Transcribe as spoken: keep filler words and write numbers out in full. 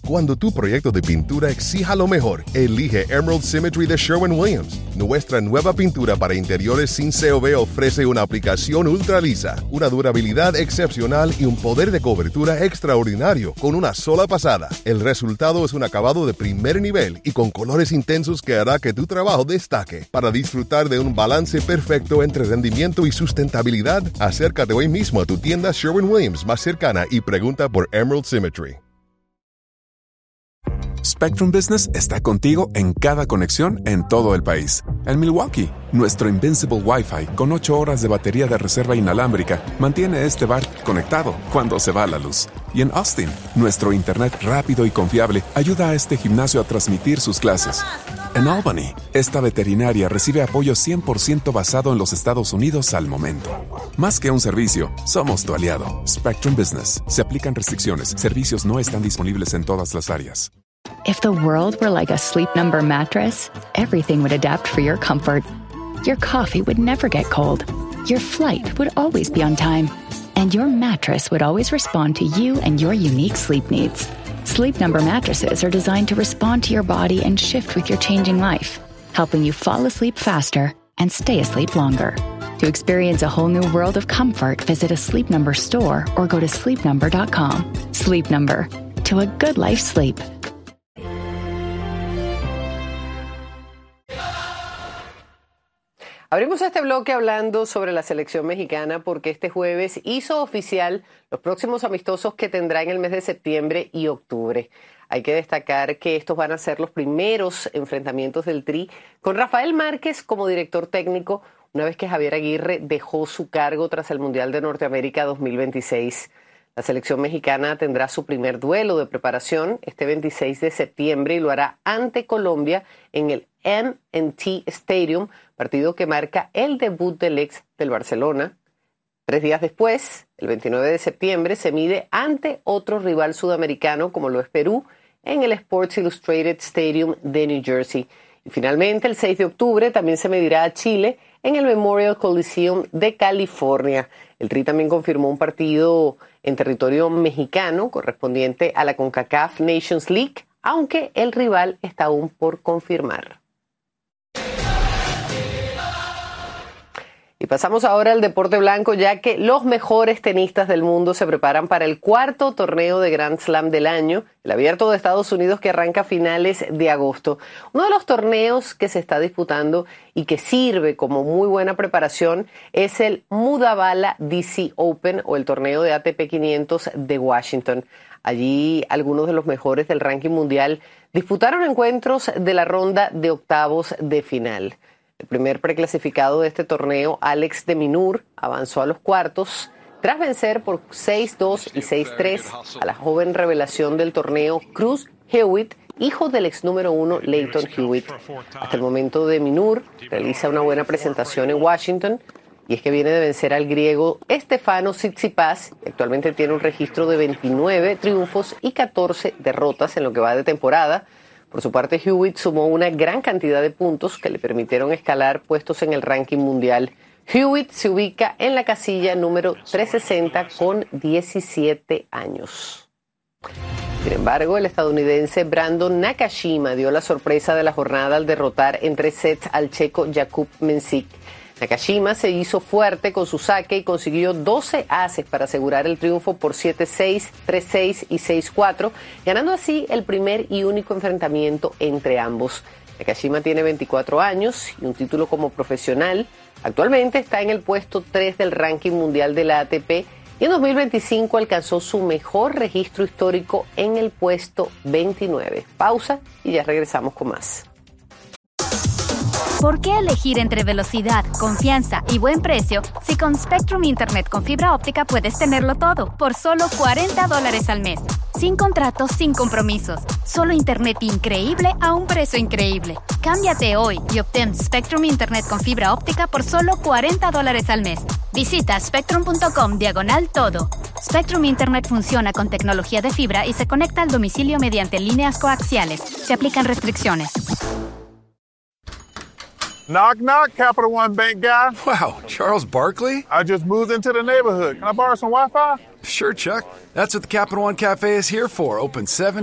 Cuando tu proyecto de pintura exija lo mejor, elige Emerald Symmetry de Sherwin-Williams. Nuestra nueva pintura para interiores sin C O V ofrece una aplicación ultra lisa, una durabilidad excepcional y un poder de cobertura extraordinario con una sola pasada. El resultado es un acabado de primer nivel y con colores intensos que hará que tu trabajo destaque. Para disfrutar de un balance perfecto entre rendimiento y sustentabilidad, acércate hoy mismo a tu tienda Sherwin-Williams más cercana y pregunta por Emerald Symmetry. Spectrum Business está contigo en cada conexión en todo el país. En Milwaukee, nuestro Invincible Wi-Fi con ocho horas de batería de reserva inalámbrica mantiene este bar conectado cuando se va la luz. Y en Austin, nuestro internet rápido y confiable ayuda a este gimnasio a transmitir sus clases. En Albany, esta veterinaria recibe apoyo cien por ciento basado en los Estados Unidos al momento. Más que un servicio, somos tu aliado. Spectrum Business. Se aplican restricciones. Servicios no están disponibles en todas las áreas. If the world were like a Sleep Number mattress, everything would adapt for your comfort. Your coffee would never get cold. Your flight would always be on time. And your mattress would always respond to you and your unique sleep needs. Sleep Number mattresses are designed to respond to your body and shift with your changing life, helping you fall asleep faster and stay asleep longer. To experience a whole new world of comfort, visit a Sleep Number store or go to sleep number dot com. Sleep Number. To a good life sleep. Abrimos este bloque hablando sobre la selección mexicana porque este jueves hizo oficial los próximos amistosos que tendrá en el mes de septiembre y octubre. Hay que destacar que estos van a ser los primeros enfrentamientos del Tri con Rafael Márquez como director técnico una vez que Javier Aguirre dejó su cargo tras el Mundial de Norteamérica dos mil veintiséis. La selección mexicana tendrá su primer duelo de preparación este veintiséis de septiembre y lo hará ante Colombia en el M and T Stadium, partido que marca el debut del ex del Barcelona. Tres días después, el veintinueve de septiembre, se mide ante otro rival sudamericano como lo es Perú en el Sports Illustrated Stadium de New Jersey. Y finalmente, el seis de octubre, también se medirá a Chile en el Memorial Coliseum de California. El Tri también confirmó un partido en territorio mexicano correspondiente a la CONCACAF Nations League, aunque el rival está aún por confirmar. Y pasamos ahora al deporte blanco, ya que los mejores tenistas del mundo se preparan para el cuarto torneo de Grand Slam del año, el Abierto de Estados Unidos, que arranca a finales de agosto. Uno de los torneos que se está disputando y que sirve como muy buena preparación es el Mudabala D C Open o el torneo de A T P quinientos de Washington. Allí algunos de los mejores del ranking mundial disputaron encuentros de la ronda de octavos de final. El primer preclasificado de este torneo, Alex de Minaur, avanzó a los cuartos tras vencer por seis dos y seis tres a la joven revelación del torneo, Cruz Hewitt, hijo del ex número uno Lleyton Hewitt. Hasta el momento, de Minaur realiza una buena presentación en Washington, y es que viene de vencer al griego Stefanos Tsitsipas, que actualmente tiene un registro de veintinueve triunfos y catorce derrotas en lo que va de temporada. Por su parte, Hewitt sumó una gran cantidad de puntos que le permitieron escalar puestos en el ranking mundial. Hewitt se ubica en la casilla número trescientos sesenta con diecisiete años. Sin embargo, el estadounidense Brandon Nakashima dio la sorpresa de la jornada al derrotar en tres sets al checo Jakub Mensik. Nakashima se hizo fuerte con su saque y consiguió doce aces para asegurar el triunfo por siete seis, tres seis y seis cuatro, ganando así el primer y único enfrentamiento entre ambos. Nakashima tiene veinticuatro años y un título como profesional. Actualmente está en el puesto tres del ranking mundial de la A T P y en dos mil veinticinco alcanzó su mejor registro histórico en el puesto veintinueve. Pausa y ya regresamos con más. ¿Por qué elegir entre velocidad, confianza y buen precio si con Spectrum Internet con fibra óptica puedes tenerlo todo por solo cuarenta dólares al mes? Sin contratos, sin compromisos. Solo Internet increíble a un precio increíble. Cámbiate hoy y obtén Spectrum Internet con fibra óptica por solo cuarenta dólares al mes. Visita spectrum.com diagonal todo. Spectrum Internet funciona con tecnología de fibra y se conecta al domicilio mediante líneas coaxiales. Se aplican restricciones. Knock, knock, Capital One Bank guy. Wow, Charles Barkley? I just moved into the neighborhood. Can I borrow some Wi-Fi? Sure, Chuck. That's what the Capital One Cafe is here for. Open seven